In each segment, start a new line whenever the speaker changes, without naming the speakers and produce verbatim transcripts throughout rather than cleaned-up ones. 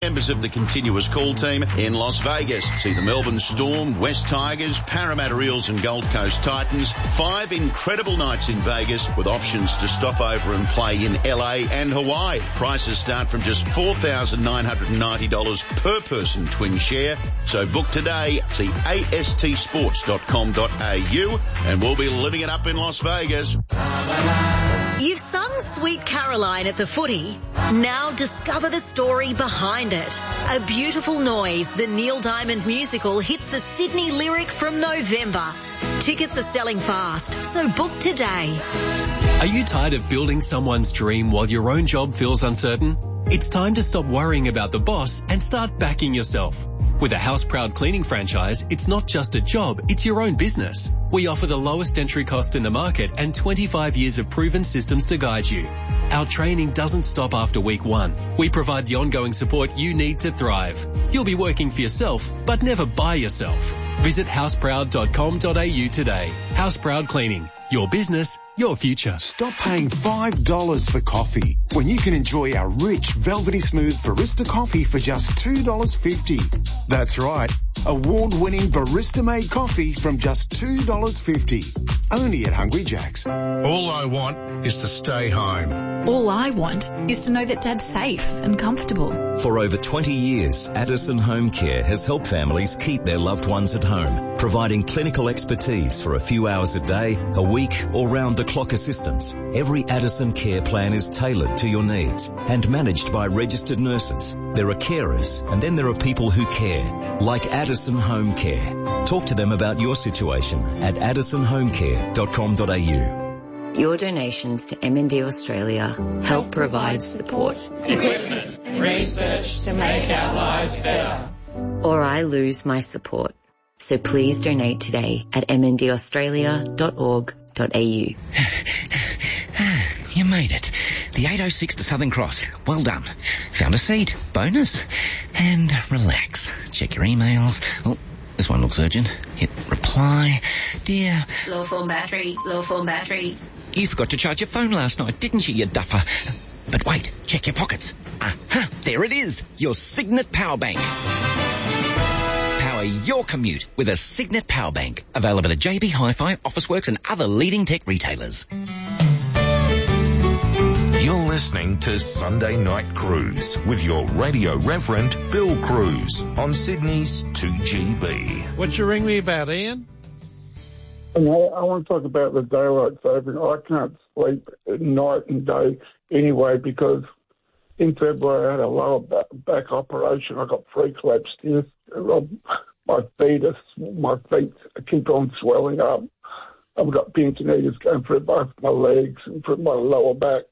Members of the continuous call team in Las Vegas. See the Melbourne Storm, West Tigers, Parramatta Eels and Gold Coast Titans. Five incredible nights in Vegas with options to stop over and play in L A and Hawaii. Prices start from just four thousand nine hundred ninety dollars per person twin share. So book today. See A S T sports dot com dot A U and we'll be living it up in Las Vegas.
You've sung Sweet Caroline at the footy. Now discover the story behind it. A Beautiful Noise, the Neil Diamond musical, hits the Sydney Lyric from November. Tickets are selling fast, so book today.
Are you tired of building someone's dream while your own job feels uncertain? It's time to stop worrying about the boss and start backing yourself. With a Houseproud cleaning franchise, it's not just a job, it's your own business. We offer the lowest entry cost in the market and twenty-five years of proven systems to guide you. Our training doesn't stop after week one. We provide the ongoing support you need to thrive. You'll be working for yourself, but never by yourself. Visit houseproud dot com dot A U today. Houseproud Cleaning. Your business, your future.
Stop paying five dollars for coffee when you can enjoy our rich, velvety smooth barista coffee for just two dollars fifty. That's right. Award-winning barista-made coffee from just two dollars fifty. Only at Hungry Jack's.
All I want is to stay home.
All I want is to know that Dad's safe and comfortable.
For over twenty years, Addison Home Care has helped families keep their loved ones at home, providing clinical expertise for a few hours a day, a week or round-the-clock assistance. Every Addison care plan is tailored to your needs and managed by registered nurses. There are carers and then there are people who care, like Addison Home Care. Talk to them about your situation at addison home care dot com dot A U.
Your donations to M and D Australia help provide support,
equipment and research to make our lives better.
Or I lose my support. So please donate today at m n d australia dot org dot a u.
You made it. The eight oh six to Southern Cross. Well done. Found a seat. Bonus. And relax. Check your emails. Oh, this one looks urgent. Hit reply. Dear.
Low form battery. Low form battery.
You forgot to charge your phone last night, didn't you, you duffer? But wait, check your pockets. Aha, there it is. Your Signet Power Bank. Power your commute with a Signet Power Bank. Available at J B Hi-Fi, Officeworks and other leading tech retailers.
You're listening to Sunday Night Cruise with your radio reverend, Bill Cruz, on Sydney's two G B.
What you ring me about, Ian?
You know, I want to talk about the daylight saving. I can't sleep at night and day anyway because in February I had a lower back, back operation. I got three collapsed discs. My feet, are, my feet keep on swelling up. I've got pins and needles going through both my legs and through my lower back.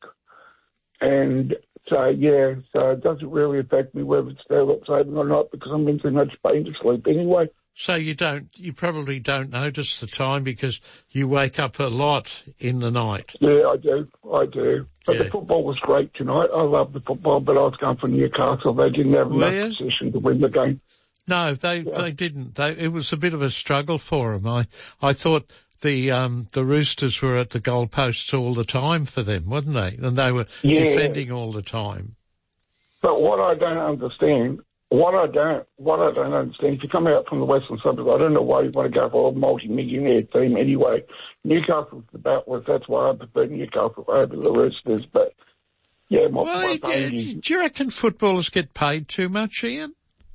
And so, yeah, so it doesn't really affect me whether it's daylight saving or not because I'm in too much pain to sleep anyway.
So you don't, you probably don't notice the time because you wake up a lot in the night.
Yeah, I do. I do. But
yeah.
The football was great tonight. I love the football, but I was going for Newcastle. They didn't have enough
yeah.
position to win the game.
No, they yeah. they didn't. They, it was a bit of a struggle for them. I I thought the um the Roosters were at the goalposts all the time for them, wasn't they? And they were yeah. defending all the time.
But what I don't understand. What I don't, what I don't understand, if you come out from the western suburbs, I don't know why you want to go for a multi-millionaire team anyway. Newcastle's the backwards. That's why I prefer Newcastle over the Roosters. But yeah, my,
well,
my
do,
is,
do you reckon footballers get paid too much, Ian?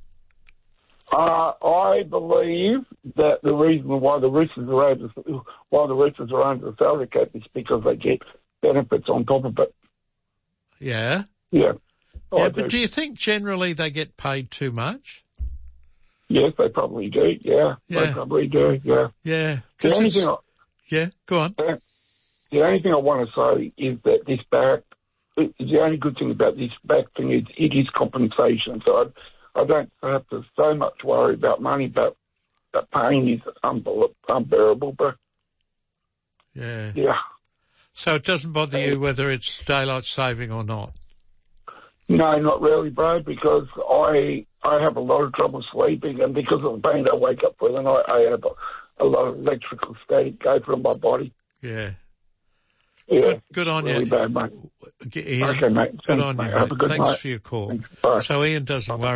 Uh, I believe that the reason why the Roosters are over, why the Roosters are under the salary cap is because they get benefits on top of it.
Yeah.
Yeah.
Yeah, but do. do you think generally they get paid too much?
Yes, they probably do, yeah.
yeah.
They probably do, yeah.
Yeah.
The only thing I,
yeah, go on.
The, the only thing I want to say is that this back, the only good thing about this back thing is it is compensation. So I, I don't have to so much worry about money, but the pain is unbearable. But
yeah.
Yeah.
So it doesn't bother you whether it's daylight saving or not?
No, not really, bro, because I I have a lot of trouble sleeping, and because of the pain I wake up with, and I, I have a, a lot of electrical static go through my body.
Yeah.
Yeah,
good, good on
really
you.
bad, mate.
Ian,
okay, mate.
Good
Thanks,
on
mate.
you,
Have
mate.
a good
Thanks
night.
for your call.
Thanks. Bye.
So Ian doesn't worry.